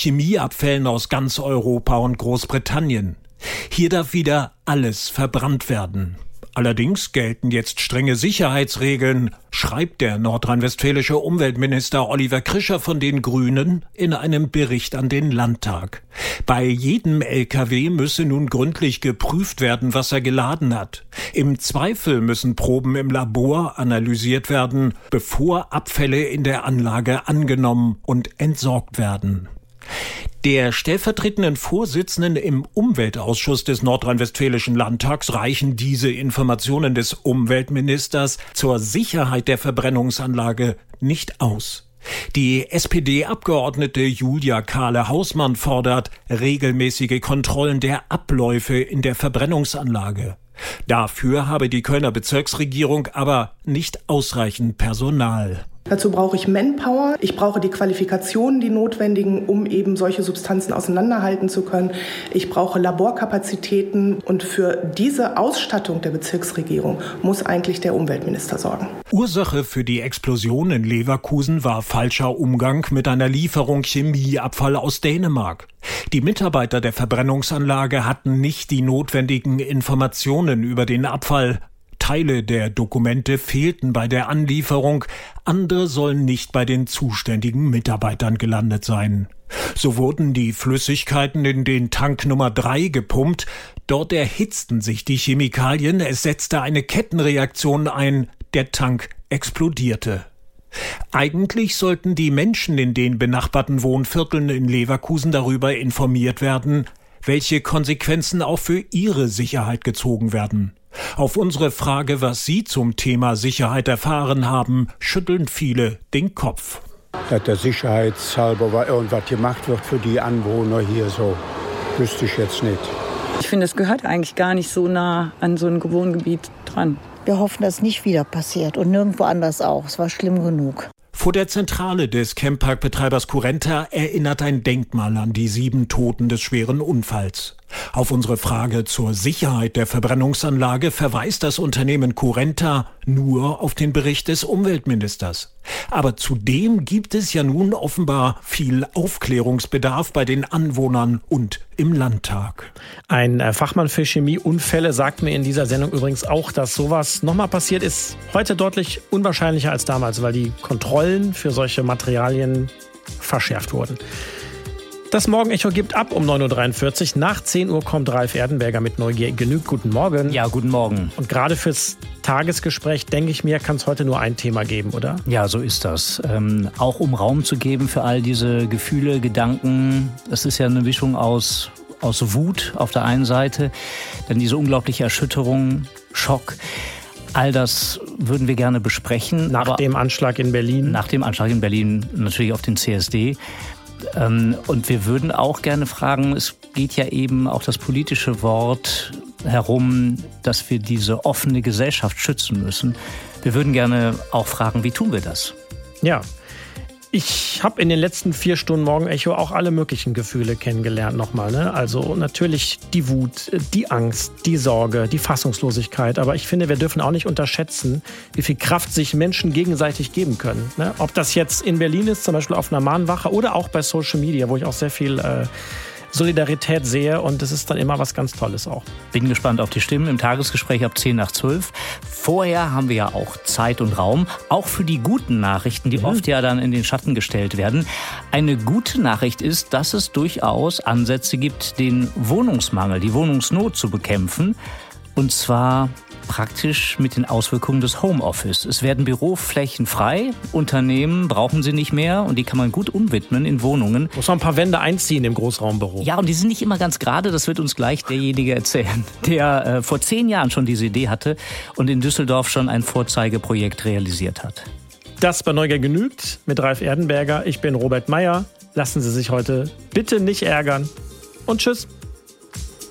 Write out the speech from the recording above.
Chemieabfällen aus ganz Europa und Großbritannien. Hier darf wieder alles verbrannt werden. Allerdings gelten jetzt strenge Sicherheitsregeln, schreibt der nordrhein-westfälische Umweltminister Oliver Krischer von den Grünen in einem Bericht an den Landtag. Bei jedem LKW müsse nun gründlich geprüft werden, was er geladen hat. Im Zweifel müssen Proben im Labor analysiert werden, bevor Abfälle in der Anlage angenommen und entsorgt werden. Der stellvertretenden Vorsitzenden im Umweltausschuss des Nordrhein-Westfälischen Landtags reichen diese Informationen des Umweltministers zur Sicherheit der Verbrennungsanlage nicht aus. Die SPD-Abgeordnete Julia Kahle-Hausmann fordert regelmäßige Kontrollen der Abläufe in der Verbrennungsanlage. Dafür habe die Kölner Bezirksregierung aber nicht ausreichend Personal. Dazu brauche ich Manpower, ich brauche die Qualifikationen, die notwendigen, um eben solche Substanzen auseinanderhalten zu können. Ich brauche Laborkapazitäten und für diese Ausstattung der Bezirksregierung muss eigentlich der Umweltminister sorgen. Ursache für die Explosion in Leverkusen war falscher Umgang mit einer Lieferung Chemieabfall aus Dänemark. Die Mitarbeiter der Verbrennungsanlage hatten nicht die notwendigen Informationen über den Abfall. Teile der Dokumente fehlten bei der Anlieferung, andere sollen nicht bei den zuständigen Mitarbeitern gelandet sein. So wurden die Flüssigkeiten in den Tank Nummer 3 gepumpt, dort erhitzten sich die Chemikalien, es setzte eine Kettenreaktion ein, der Tank explodierte. Eigentlich sollten die Menschen in den benachbarten Wohnvierteln in Leverkusen darüber informiert werden, welche Konsequenzen auch für ihre Sicherheit gezogen werden. Auf unsere Frage, was Sie zum Thema Sicherheit erfahren haben, schütteln viele den Kopf. Dass der sicherheitshalber irgendwas gemacht wird für die Anwohner hier, so wüsste ich jetzt nicht. Ich finde, es gehört eigentlich gar nicht so nah an so ein Wohngebiet dran. Wir hoffen, dass es nicht wieder passiert und nirgendwo anders auch. Es war schlimm genug. Vor der Zentrale des Camppark-Betreibers Currenta erinnert ein Denkmal an die 7 Toten des schweren Unfalls. Auf unsere Frage zur Sicherheit der Verbrennungsanlage verweist das Unternehmen Currenta nur auf den Bericht des Umweltministers. Aber zudem gibt es ja nun offenbar viel Aufklärungsbedarf bei den Anwohnern und im Landtag. Ein Fachmann für Chemieunfälle sagt mir in dieser Sendung übrigens auch, dass sowas nochmal passiert ist. Heute deutlich unwahrscheinlicher als damals, weil die Kontrollen für solche Materialien verschärft wurden. Das Morgenecho gibt ab um 9.43 Uhr. Nach 10 Uhr kommt Ralf Erdenberger mit Neugier genügt. Guten Morgen. Ja, guten Morgen. Und gerade fürs Tagesgespräch, denke ich mir, kann es heute nur ein Thema geben, oder? Ja, so ist das. Auch um Raum zu geben für all diese Gefühle, Gedanken. Das ist ja eine Mischung aus Wut auf der einen Seite, dann diese unglaubliche Erschütterung, Schock. All das würden wir gerne besprechen. Nach dem Anschlag in Berlin? Nach dem Anschlag in Berlin, natürlich auf den CSD. Und wir würden auch gerne fragen, es geht ja eben auch das politische Wort herum, dass wir diese offene Gesellschaft schützen müssen. Wir würden gerne auch fragen, wie tun wir das? Ja, ich habe in den letzten 4 Stunden Morgenecho auch alle möglichen Gefühle kennengelernt nochmal. Ne? Also natürlich die Wut, die Angst, die Sorge, die Fassungslosigkeit. Aber ich finde, wir dürfen auch nicht unterschätzen, wie viel Kraft sich Menschen gegenseitig geben können. Ne? Ob das jetzt in Berlin ist, zum Beispiel auf einer Mahnwache oder auch bei Social Media, wo ich auch sehr viel Solidarität sehe und das ist dann immer was ganz Tolles auch. Bin gespannt auf die Stimmen im Tagesgespräch ab 10 nach 12. Vorher haben wir ja auch Zeit und Raum, auch für die guten Nachrichten, die oft ja dann in den Schatten gestellt werden. Eine gute Nachricht ist, dass es durchaus Ansätze gibt, den Wohnungsmangel, die Wohnungsnot zu bekämpfen. Und zwar praktisch mit den Auswirkungen des Homeoffice. Es werden Büroflächen frei, Unternehmen brauchen sie nicht mehr und die kann man gut umwidmen in Wohnungen. Muss man ein paar Wände einziehen im Großraumbüro. Ja, und die sind nicht immer ganz gerade, das wird uns gleich derjenige erzählen, der vor 10 Jahren schon diese Idee hatte und in Düsseldorf schon ein Vorzeigeprojekt realisiert hat. Das bei Neugier genügt mit Ralf Erdenberger. Ich bin Robert Meyer. Lassen Sie sich heute bitte nicht ärgern und tschüss.